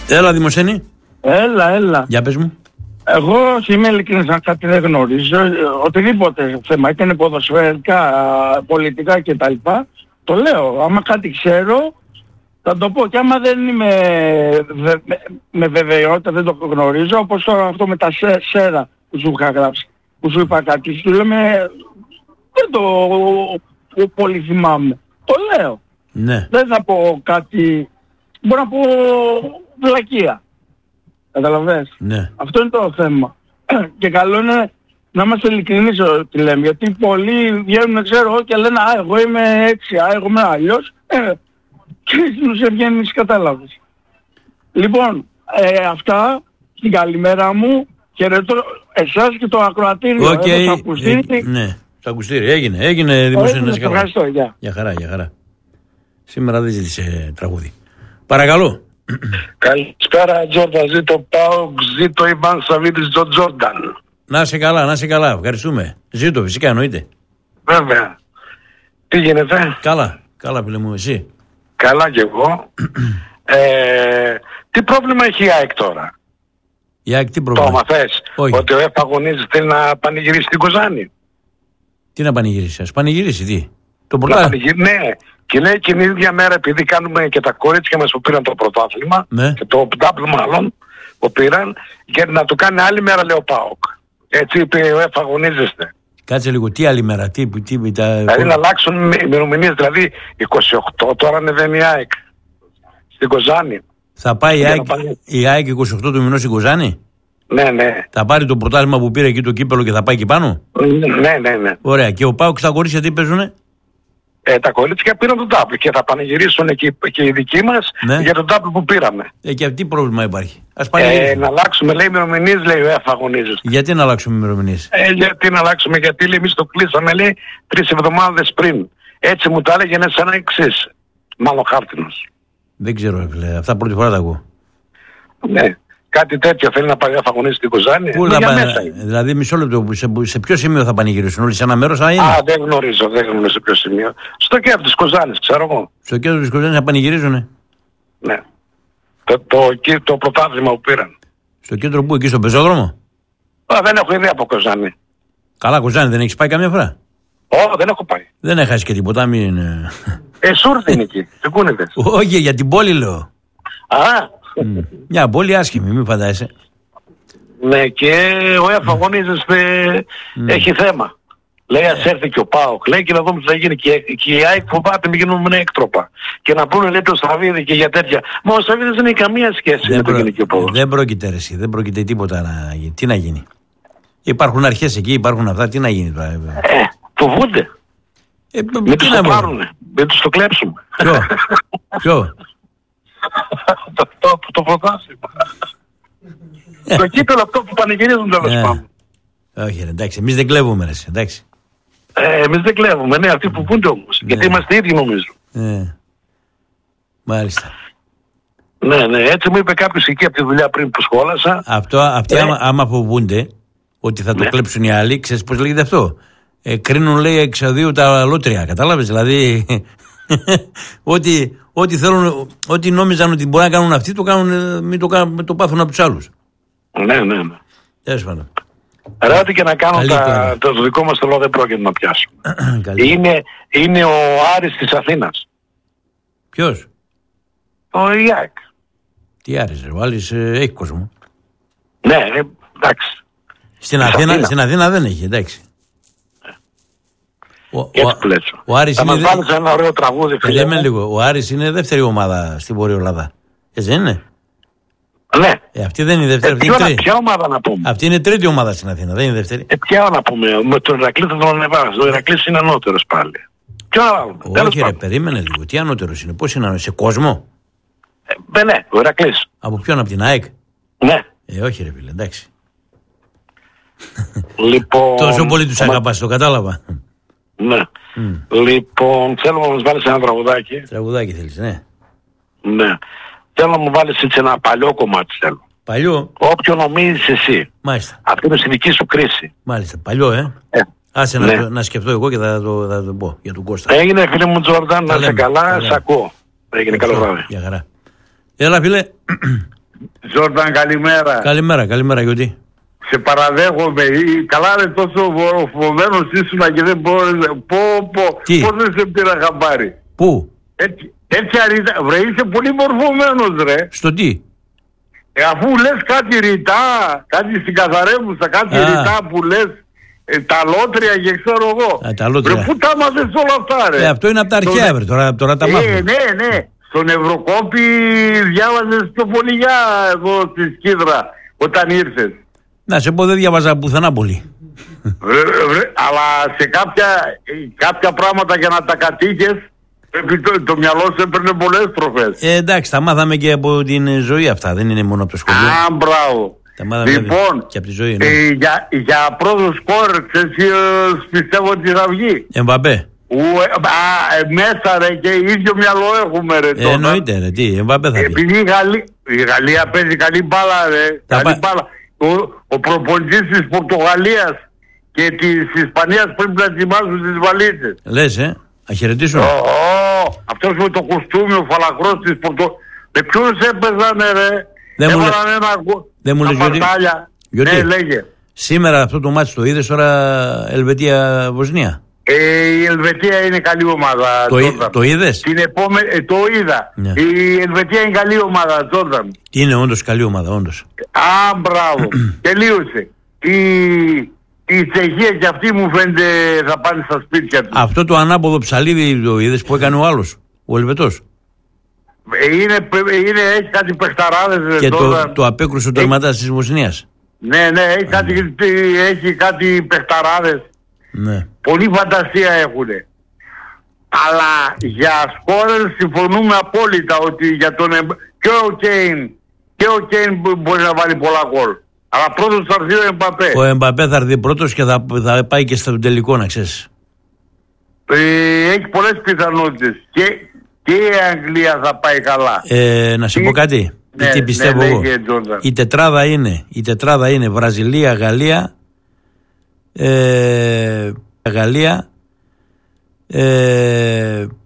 Έλα, Δημοσθένη. Έλα. Για πες μου. Εγώ είμαι ειλικρινής, αν κάτι δεν γνωρίζω, οτιδήποτε θέμα, είτε είναι ποδοσφαιρικά, πολιτικά κτλ. Το λέω, άμα κάτι ξέρω, θα το πω. Και άμα δεν είμαι με βεβαιότητα, δεν το γνωρίζω, όπως τώρα αυτό με τα σέρα που σου είχα γράψει, που σου είπα κάτι, σου λέμε, δεν το πολύ θυμάμαι. Το λέω. Ναι. Δεν θα πω κάτι, μπορώ να πω βλακεία. Καταλαβαίνεις. Ναι. Αυτό είναι το θέμα. Και καλό είναι να είμαστε ειλικρινείς ό,τι λέμε. Γιατί πολλοί βγαίνουν, ξέρω, και λένε «Α, εγώ είμαι έτσι, α, εγώ είμαι αλλιώς». Και στην ουσία βγαίνεις, κατάλαβες. Λοιπόν, αυτά, την καλημέρα μου. Χαιρετώ εσάς και το ακροατήριο. Okay. Ακουστήρι. Ναι, το ακουστήρι. Έγινε Δημοσθένη. Ευχαριστώ, γεια. Για χαρά. Σήμερα δεν ζήτησε τραγούδι. Παρακαλώ. Καλησπέρα Τζόρνταν, ζήτω ΠΑΟΚ, ζήτω Ιβάν Σαββίδης, Τζόρνταν. Να σε καλά, ευχαριστούμε. Ζήτω, φυσικά εννοείται. Βέβαια. Τι γίνεται? Καλά φίλε μου, εσύ? Καλά κι εγώ. Τι πρόβλημα έχει η ΑΕΚ τώρα? Η ΑΕΚ τι πρόβλημα? Το μαθες? Ότι ο Εφαγωνίζης θέλει να πανηγυρίσει την Κοζάνη. Τι να πανηγυρίσει, ας πανηγυρίσει τι? Το ναι. Και λέει και την ίδια μέρα, επειδή κάνουμε και τα κορίτσια μας που πήραν το πρωτάθλημα, ναι, και το double μάλλον που πήραν, για να το κάνει άλλη μέρα, λέει ο ΠΑΟΚ. Έτσι είπε ο Εφαγωνίζεστε. Κάτσε λίγο, τι άλλη μέρα, δηλαδή να αλλάξουν ημερομηνίες, δηλαδή 28 τώρα ανεβαίνει η ΑΕΚ στην Κοζάνη. Θα πάει η ΑΕΚ 28 του μηνός στην Κοζάνη? Ναι. Θα πάρει το πρωτάθλημα που πήρε εκεί το κύπελο και θα πάει εκεί πάνω? Ναι. Ωραία, και ο ΠΑΟΚ στα κορίτσια τι παίζουνε? Τα κορίτσια πήραν τον double και θα πανηγυρίσουν και οι δικοί μας, ναι, για τον double που πήραμε. Και τι πρόβλημα υπάρχει? Να αλλάξουμε, λέει, ημερομηνίες, λέει ο Εφαγωνίζης. Γιατί να αλλάξουμε ημερομηνίες? Γιατί λέει, εμείς το κλείσαμε, λέει, 3 εβδομάδες πριν. Έτσι μου τα έλεγε, είναι σαν εξής. Μάλλον χάρτινος. Δεν ξέρω, φίλε, αυτά πρώτη φορά τα ακούω. Ναι. Κάτι τέτοιο θέλει να πάει ο Εφαγωνίζης στην Κοζάνη. Πού θα πάει? Δηλαδή, μισό λεπτό, σε ποιο σημείο θα πανηγυρίσουν όλοι? Σε ένα μέρος θα είναι? Δεν γνωρίζω σε ποιο σημείο. Στο κέντρο της Κοζάνης, ξέρω εγώ. Στο κέντρο της Κοζάνης θα πανηγυρίζουνε? Ναι. Το πρωτάθλημα που πήραν. Στο κέντρο που, εκεί στο πεζόδρομο? Δεν έχω ιδέα από Κοζάνη. Καλά, Κοζάνη δεν έχεις πάει καμιά φορά? Δεν έχω πάει. Δεν έχασες και τίποτα, μην... Σούρδι είναι εκεί, σε κούνιδες. Όχι, για την πόλη λέω. Μια πόλη άσχημη, μην φαντάζεσαι. Ναι, και ο Εφαγωνίζης έχει θέμα. Λέει, ας έρθει και ο ΠΑΟΚ, λέει, και να δούμε τι θα γίνει. Και η ΑΕΚ φοβάται μην γίνουμε έκτροπα. Και να πούνε, λέει, το Στραβίδη και για τέτοια. Μα ο Στραβίδης δεν έχει καμία σχέση με το γενικό πόδο. Δεν πρόκειται εσύ, δεν πρόκειται τίποτα να γίνει. Τι να γίνει? Υπάρχουν αρχές εκεί, υπάρχουν αυτά, τι να γίνει τώρα? Φοβούνται. Μην τους το πάρουνε, μην τους το κλέψουμε. Ποιο? Το πρωτάθλημα. Το κύπελο αυτό που πανηγυρίζουν, τέλος πάντων. Όχι, εντάξει, εμείς δεν κλέβουμε, εντάξει. Εμείς δεν κλέβουμε, ναι, αυτοί που πούνται όμως. Γιατί είμαστε ίδιοι, νομίζω. Μάλιστα. Ναι, έτσι μου είπε κάποιος εκεί από τη δουλειά πριν που σχόλασα. Αυτοί άμα φοβούνται ότι θα το κλέψουν οι άλλοι, ξέρεις πώς λέγεται αυτό? Κρίνουν, λέει, εξαδίου τα λότρια, κατάλαβες? Δηλαδή, ό,τι θέλουν, ό,τι νόμιζαν ότι μπορεί να κάνουν αυτοί, το κάνουν, μην το πάθουν από τους άλλους. Ναι. Τέλος πάντων. Ρε, ό,τι και να κάνω, το δικό μας το λόγο δεν πρόκειται να πιάσουμε. Είναι ο Άρης της Αθήνας. Ποιος? Ο ΙΑΚ. Τι Άρης, ο Άρης έχει κόσμο. Ναι, εντάξει. Στην Αθήνα δεν έχει, εντάξει. Ο Άρης θα μας βάλεις ένα ωραίο τραγούδι, φίλε. Λέμε λίγο, ο Άρης είναι δεύτερη ομάδα στην Βόρεια Ελλάδα. Έτσι δεν είναι? Ναι. Αυτή δεν είναι δεύτερη. Ποια ομάδα να πούμε? Αυτή είναι τρίτη ομάδα στην Αθήνα, δεν είναι δεύτερη. Ποια να πούμε? Με τον Ηρακλή θα τον ανεβάσει. Ο Ηρακλής είναι ανώτερος πάλι. Ποιο να βάλουμε? Όχι, ρε, περίμενε λίγο. Τι ανώτερος είναι? Πώς είναι, σε κόσμο? Ναι, ο Ηρακλής. Από ποιον, από την ΑΕΚ? Ναι. Όχι, ρε φίλε, εντάξει. Λοιπόν. Τόσο πολύ τους αγαπάς, το κατάλαβα. Ναι. Λοιπόν, θέλω να μας βάλεις ένα τραγουδάκι. Τραγουδάκι θέλεις, ναι. Ναι. Θέλω να μου βάλεις έτσι ένα παλιό κομμάτι, θέλω. Παλιό? Όποιο νομίζεις εσύ. Μάλιστα. Αυτό είναι στη δική σου κρίση. Μάλιστα, παλιό, Άσε να σκεφτώ εγώ και θα το πω για τον Κώστα. Έγινε, φίλε μου Τζόρνταν, να είσαι καλά, σ' ακούω. Έγινε, καλό βράδυ. Για χαρά. Έλα, φίλε. Τζόρνταν, καλημέρα. Καλημέρα, γιατί. Σε παραδέχομαι. Καλά είναι τόσο φοβμένος ήσουνα και δεν μπορείς. Πώς δεν σε πήρα χαμπάρι. Πού? Έτσι βρε, είσαι πολύ μορφωμένος ρε. Στο τι? Αφού λες κάτι ρητά, κάτι στην καθαρέμουσα, κάτι ρητά που λες τα λότρια και ξέρω εγώ. Τα λότρια. Ρε, πού τα μάθες όλα αυτά ρε. Αυτό είναι από τα αρχαία βρε, τώρα τα μάθουμε. Ναι. Στον Ευρωκόπη διάβαζες πιο πολύ για εδώ στη Σκύδρα όταν ήρθες. Να σε πω, δεν διάβαζα πουθενά πολύ. Αλλά σε κάποια πράγματα για να τα κατήχες το μυαλό σου έπαιρνε πολλές τροφές. Εντάξει, τα μάθαμε και από την ζωή αυτά, δεν είναι μόνο από το σχολείο. Μπράβο. Λοιπόν, και από τη ζωή, ναι. για πρώτο σκόρ, πιστεύω ότι θα βγει. Εμπαπέ. Μέσα ρε, και ίδιο μυαλό έχουμε ρε τώρα. Εννοείται ρε, τι, Εμπαπέ θα βγει. Επειδή η Γαλλία παίζει καλή μπάλα ρε, καλή μπάλα. Ο προπονητής της Πορτογαλίας και της Ισπανίας πρέπει να ετοιμάζουν τις βαλίτσες. Λες, να χαιρετήσουν. Αυτός με το κουστούμι, ο φαλακρός της Πορτογαλίας. Με ποιους έπαιζαν ρε. Δεν μου λες γιατί. Ναι, λέγε. Σήμερα αυτό το μάτι το είδες τώρα Ελβετία-Βοσνία. Η Ελβετία είναι καλή ομάδα. Το είδες? Το είδα. Ναι. Η Ελβετία είναι καλή ομάδα, Τζόρνταν. Είναι όντως καλή ομάδα, όντως. Μπράβο. Τελείωσε. Η Τσεχία και αυτή μου φαίνεται θα πάνε στα σπίτια του. Αυτό το ανάποδο ψαλίδι το είδες που έκανε ο άλλος, ο Ελβετός. Έχει κάτι παιχταράδες. Και το απέκρουσε ο τερματάς της Βοσνίας. Ναι, έχει κάτι παιχταράδες. Ναι. Πολύ φαντασία έχουνε. Αλλά για σκόρερ συμφωνούμε απόλυτα ότι για τον και ο Κέιν μπορεί να βάλει πολλά γκολ. Αλλά πρώτος θα έρθει ο Εμπαπέ. Ο Εμπαπέ θα έρθει πρώτος και θα πάει και στο τελικό, να ξέρεις. Έχει πολλές πιθανότητες. Και η Αγγλία θα πάει καλά. Να σε πω κάτι. Τι πιστεύω εγώ. Η τετράδα είναι Βραζιλία, Γαλλία,